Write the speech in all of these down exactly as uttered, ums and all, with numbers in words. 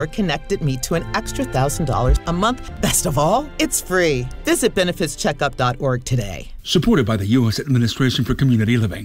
connected me to an extra one thousand dollars a month. Best of all, it's free. Visit benefits checkup dot org today. Supported by the U S Administration for Community Living.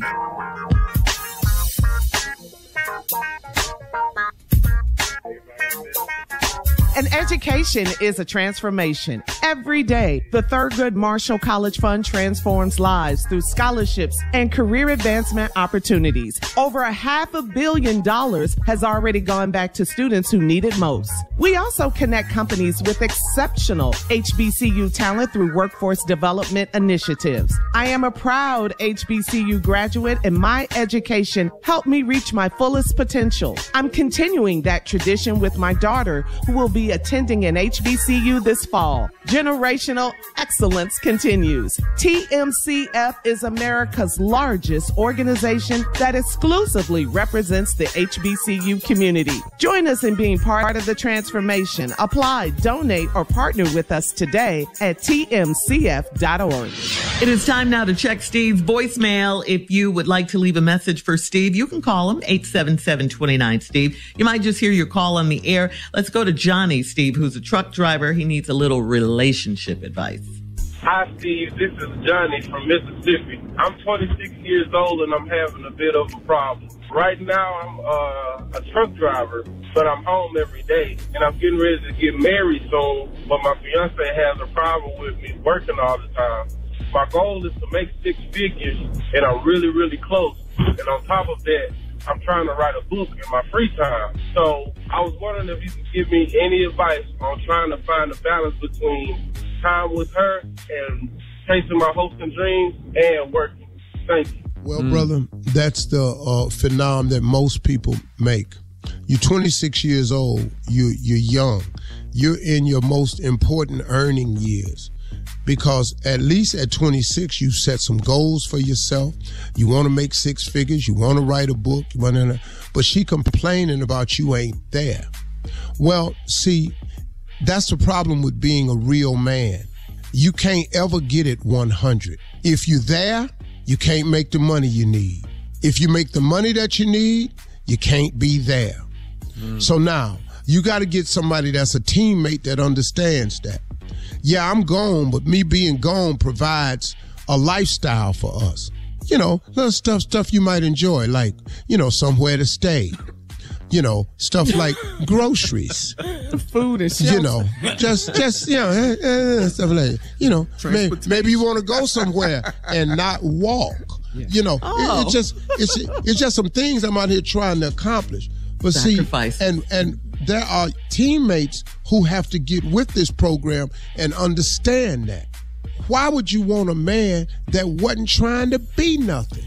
An education is a transformation. Every day, the Thurgood Marshall College Fund transforms lives through scholarships and career advancement opportunities. Over a half a billion dollars has already gone back to students who need it most. We also connect companies with exceptional H B C U talent through workforce development initiatives. I am a proud H B C U graduate, and my education helped me reach my fullest potential. I'm continuing that tradition with my daughter, who will be attending an H B C U this fall. Generational excellence continues. T M C F is America's largest organization that exclusively represents the H B C U community. Join us in being part of the transformation. Apply, donate, or partner with us today at T M C F dot org. It is time now to check Steve's voicemail. If you would like to leave a message for Steve, you can call him, eight seven seven, two nine, Steve. You might just hear your call on the air. Let's go to Johnny, Steve, who's a truck driver. He needs a little relationship advice. Hi, Steve. This is Johnny from Mississippi. I'm twenty-six years old, and I'm having a bit of a problem. Right now, I'm uh, a truck driver, but I'm home every day, and I'm getting ready to get married soon, but my fiance has a problem with me working all the time. My goal is to make six figures, and I'm really, really close. And on top of that, I'm trying to write a book in my free time. So I was wondering if you could give me any advice on trying to find a balance between time with her and chasing my hopes and dreams and working. Thank you. Well, mm. brother, that's the uh, phenomenon that most people make. You're twenty-six years old. You, you're young. You're in your most important earning years. Because at least at twenty-six, you set some goals for yourself. You want to make six figures. You want to write a book. You want to, but she complaining about you ain't there. Well, see, that's the problem with being a real man. You can't ever get it one hundred. If you're there, you can't make the money you need. If you make the money that you need, you can't be there. Mm. So now, you got to get somebody that's a teammate that understands that. Yeah, I'm gone, but me being gone provides a lifestyle for us. You know, little stuff, stuff you might enjoy, like, you know, somewhere to stay. You know, stuff like groceries. Food and shelter. You know, just, just, you know, eh, eh, stuff like that. You know, may, maybe you want to go somewhere and not walk. Yeah. You know, oh. it, it just, it's, it's just some things I'm out here trying to accomplish. But Sacrifice. see, and, and there are teammates who have to get with this program and understand that. Why would you want a man that wasn't trying to be nothing?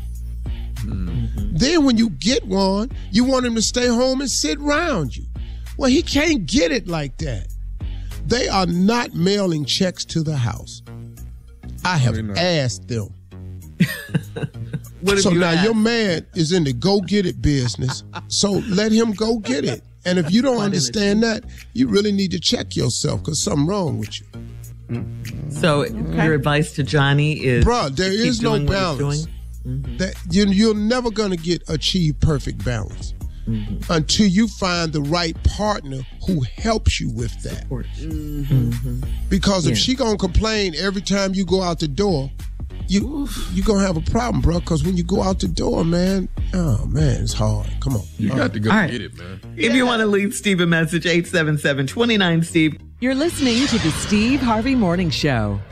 Mm-hmm. Then when you get one, you want him to stay home and sit around you. Well, he can't get it like that. They are not mailing checks to the house. I have asked them. So you now asked? Your man is in the go-get-it business, so let him go get it. And if you don't understand that, you really need to check yourself because something wrong with you. So okay. Your advice to Johnny is... Bruh, there is no balance. Mm-hmm. That you, you're never going to get achieve perfect balance mm-hmm. until you find the right partner who helps you with that. Mm-hmm. Because if yeah. she going to complain every time you go out the door, you you going to have a problem, bro. Because when you go out the door, man, oh, man, it's hard. Come on. You got to go right. get it, man. If yeah. you want to leave Steve a message, eight seven seven, two nine, Steve. You're listening to the Steve Harvey Morning Show.